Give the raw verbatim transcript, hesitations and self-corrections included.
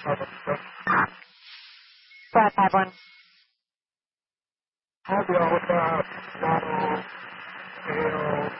five five one. How do I with uh, model, scale,